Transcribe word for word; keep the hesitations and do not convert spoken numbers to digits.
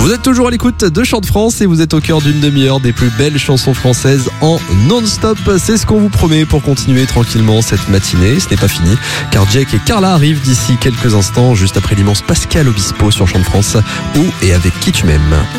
Vous êtes toujours à l'écoute de Chant de France et vous êtes au cœur d'une demi-heure des plus belles chansons françaises en non-stop. C'est ce qu'on vous promet pour continuer tranquillement cette matinée. Ce n'est pas fini car Jake et Carla arrivent d'ici quelques instants, juste après l'immense Pascal Obispo sur Chant de France. Où et avec qui tu m'aimes.